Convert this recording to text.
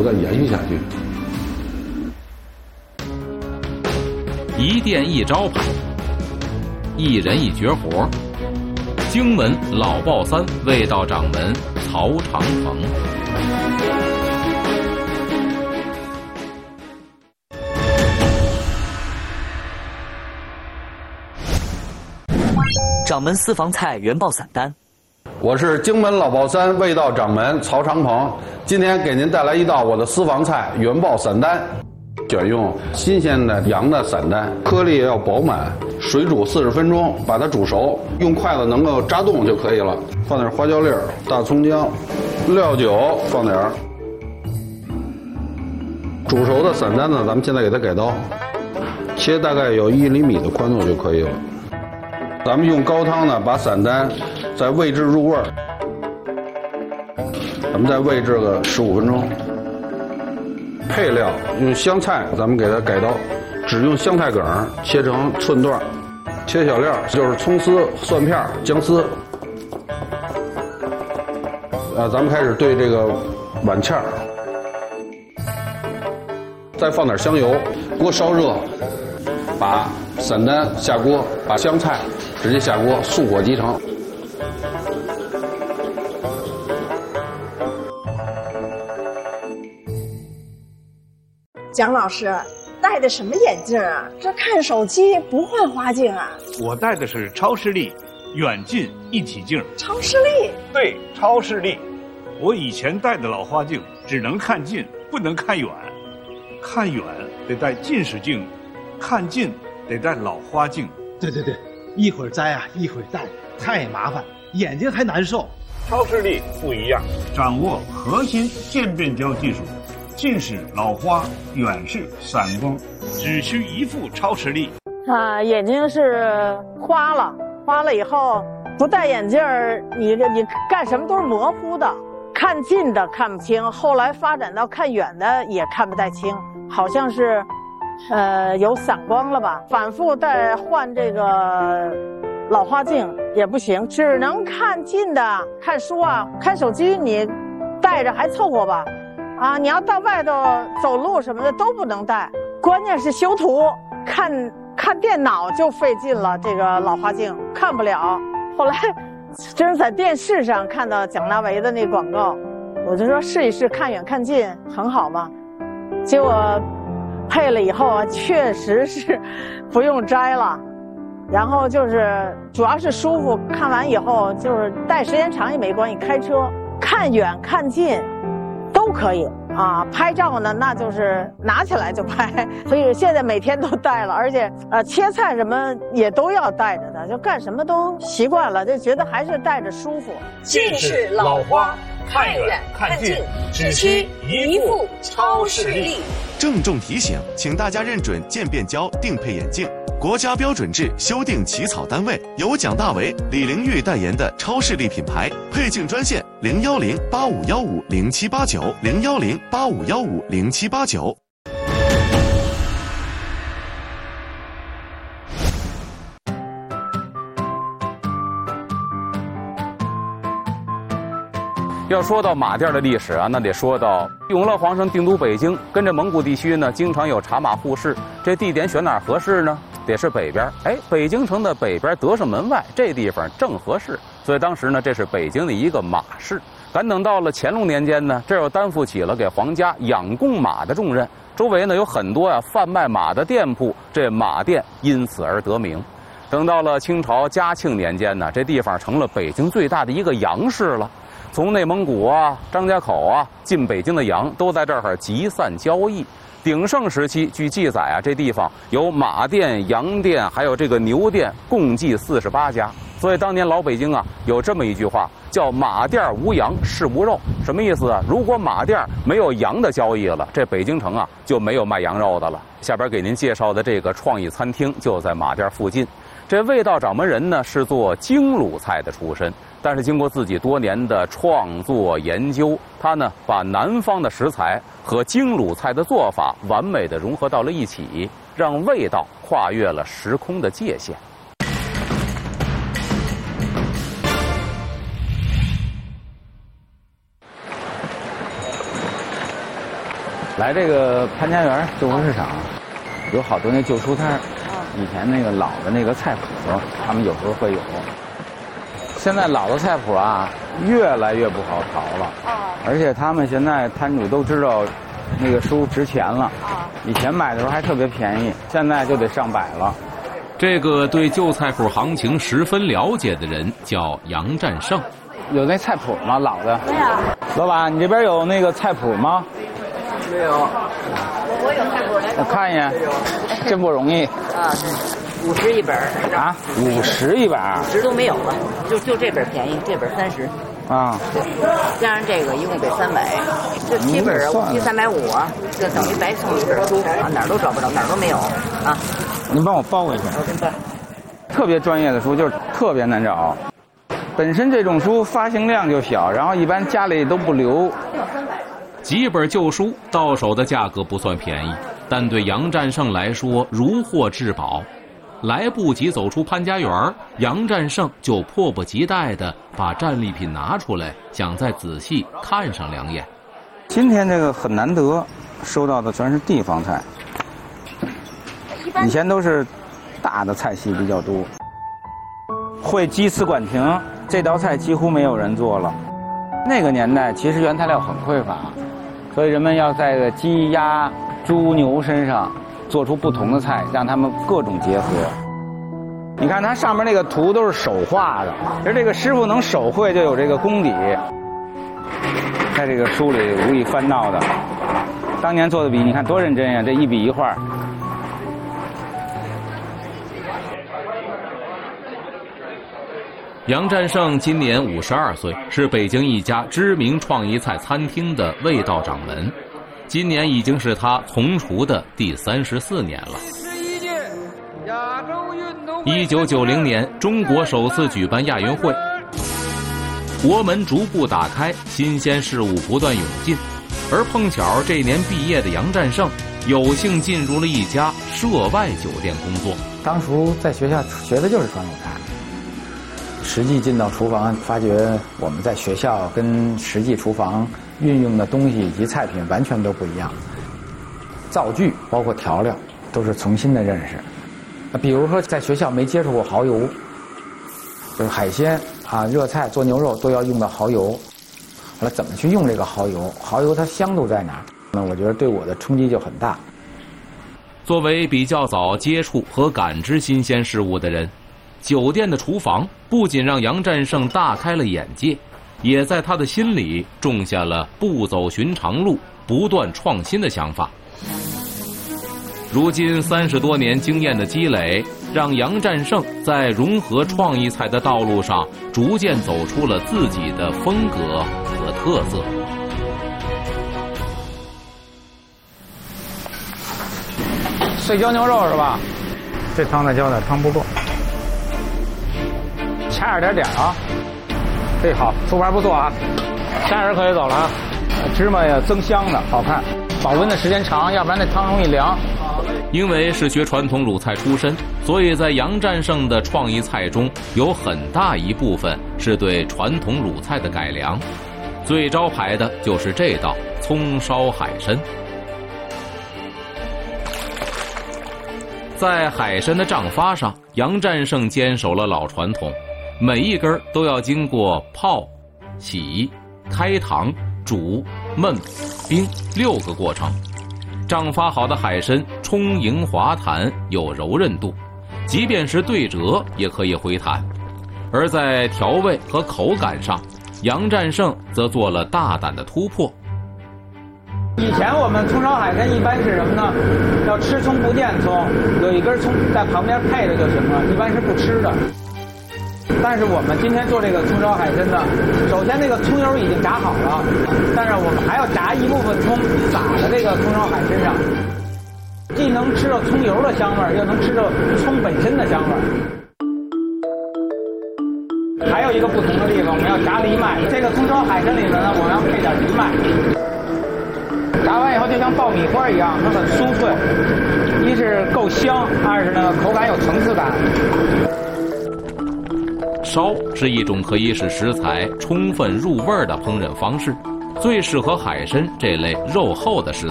再延续下去。 一店一招牌，一人一绝活。荆门老鲍三味道掌门曹长鹏。 掌门私房菜原爆散单。 我是荆门老鲍三味道掌门曹长鹏，今天给您带来一道我的私房菜原爆散单。选用新鲜的羊的散单，颗粒要饱满，水煮40分钟，把它煮熟，用筷子能够扎动就可以了。放点花椒粒、大葱姜、料酒，放点。煮熟的散单呢，咱们现在给它改刀，切大概有1厘米的宽度就可以了。咱们用高汤呢，把散单再煨制入味儿，咱们再煨制个15分钟。配料用香菜，咱们给它改刀，只用香菜梗切成寸段，切小料就是葱丝、蒜片、姜丝。咱们开始对这个碗芡，再放点香油，锅烧热，把散单下锅，把香菜直接下锅，速火即成。 蒋老师戴的什么眼镜啊？这看手机不换花镜啊？ 我戴的是超视力远近一体镜。 超视力？ 对，超视力。我以前戴的老花镜只能看近，不能看远。看远得戴近视镜，看近得戴老花镜。 对，一会儿摘啊，一会儿戴，太麻烦，眼睛还难受。 超视力不一样，掌握核心渐变焦技术。近视、老花、远视、散光，只需一副超视力。 眼睛是花了以后不戴眼镜儿，你干什么都是模糊的，看近的看不清，后来发展到看远的也看不太清，好像是有散光了吧？反复再换这个老花镜也不行，只能看近的，看书啊、看手机你戴着还凑合吧。你要到外头走路什么的都不能戴，关键是修图看电脑就费劲了，这个老花镜看不了。后来真是在电视上看到蒋大为的那广告，我就说试一试看远看近很好嘛。结果配了以后啊，确实是不用摘了，然后就是主要是舒服，看完以后就是戴时间长也没关系，开车看远看近都可以啊，拍照呢那就是拿起来就拍，所以现在每天都戴了，而且切菜什么也都要戴着的，就干什么都习惯了，就觉得还是戴着舒服。 近视、老花，看远看近，只需一副超视力。 郑重提醒，请大家认准渐变焦定配眼镜，国家标准制修订起草单位，由蒋大为、李玲玉代言的超视力品牌，配镜专线010-8515-0789，010-8515-0789。 要说到马甸的历史啊，那得说到永乐皇上定都北京，跟这蒙古地区呢，经常有茶马互市。这地点选哪儿合适呢？得是北边。北京城的北边德胜门外这地方正合适，所以当时呢，这是北京的一个马市。赶等到了乾隆年间呢，这又担负起了给皇家养供马的重任，周围呢有很多贩卖马的店铺，这马店因此而得名。等到了清朝嘉庆年间呢，这地方成了北京最大的一个羊市了。从内蒙古啊、张家口啊进北京的羊都在这儿集散交易。鼎盛时期，据记载啊，这地方有马店、羊店，还有这个牛店，共计48家。所以当年老北京啊有这么一句话，叫马店无羊市无肉。什么意思啊？如果马店没有羊的交易了，这北京城啊就没有卖羊肉的了。下边给您介绍的这个创意餐厅就在马店附近。这味道掌门人呢是做京鲁菜的出身，但是经过自己多年的创作研究，他呢把南方的食材和京鲁菜的做法完美的融合到了一起，让味道跨越了时空的界限。 来这个潘家园旧货市场，有好多那旧书摊，以前那个老的那个菜谱，他们有时候会有。现在老的菜谱啊，越来越不好淘了，而且他们现在摊主都知道那个书值钱了，以前买的时候还特别便宜，现在就得上百了。 这个对旧菜谱行情十分了解的人叫杨占胜。 有那菜谱吗？老的？没有。老板，你这边有那个菜谱吗？ 没有。我有菜谱的。 我看一眼，真不容易。 啊，50一本。 啊，50一本 ？10都没有了，就这本便宜，这本30。 啊， 加上这个一共得300，这7本啊，350啊，这等于白送一本书啊，哪儿都找不着，哪儿都没有啊。 您帮我包一下。 我给你办。 特别专业的书就是特别难找，本身这种书发行量就小，然后一般家里都不留。 几本旧书到手的价格不算便宜，但对杨占胜来说如获至宝。来不及走出潘家园，杨占胜就迫不及待地把战利品拿出来，想再仔细看上2眼。 今天这个很难得，收到的全是地方菜，以前都是大的菜系比较多。烩鸡丝管亭这道菜几乎没有人做了。那个年代其实原材料很匮乏，所以人们要在鸡、鸭、猪、牛身上做出不同的菜，让他们各种结合。你看它上面那个图都是手画的，而这个师傅能手绘就有这个功底。在这个书里无意翻到的，当年做的笔，你看多认真呀，这一笔一画。 杨占胜今年52岁，是北京一家知名创意菜餐厅的味道掌门。今年已经是他从厨的第34年了。1990年，中国首次举办亚运会，国门逐步打开，新鲜事物不断涌进，而碰巧这年毕业的杨占胜有幸进入了一家涉外酒店工作。 当初在学校学的就是传统菜，实际进到厨房，发觉我们在学校跟实际厨房运用的东西以及菜品完全都不一样，灶具包括调料都是重新的认识。比如说在学校没接触过蚝油，就是海鲜啊、热菜做牛肉都要用到蚝油，后来怎么去用这个蚝油？蚝油它香度在哪儿？那我觉得对我的冲击就很大。 作为比较早接触和感知新鲜事物的人，酒店的厨房不仅让杨占胜大开了眼界，也在他的心里种下了不走寻常路、不断创新的想法。如今30多年经验的积累，让杨占胜在融合创意菜的道路上逐渐走出了自己的风格和特色。 碎椒牛肉是吧？这汤再浇点，汤不够，掐着点啊。这好，出牌不错啊，下人可以走了啊。芝麻呀，增香的好看，保温的时间长，要不然那汤容易凉。 因为是学传统鲁菜出身，所以在杨占胜的创意菜中有很大一部分是对传统鲁菜的改良。最招牌的就是这道葱烧海参。在海参的杖发上，杨占胜坚守了老传统，每一根都要经过泡、洗、开膛、煮、焖、冰6个过程。杖发好的海参充盈滑弹，有柔韧度，即便是对折也可以回弹。而在调味和口感上，杨占胜则做了大胆的突破。 以前我们葱烧海参一般是什么呢？要吃葱不见葱，有一根葱在旁边配着就行了，一般是不吃的。但是我们今天做这个葱烧海参呢，首先那个葱油已经炸好了，但是我们还要炸一部分葱撒在这个葱烧海参上，既能吃到葱油的香味，又能吃到葱本身的香味。还有一个不同的地方，我们要炸藜麦。这个葱烧海参里面呢，我们要配点藜麦。炸完以后就像爆米花一样，它很酥脆，一是够香，二是呢口感有层次感。 烧是一种可以使食材充分入味的烹饪方式，最适合海参这类肉厚的食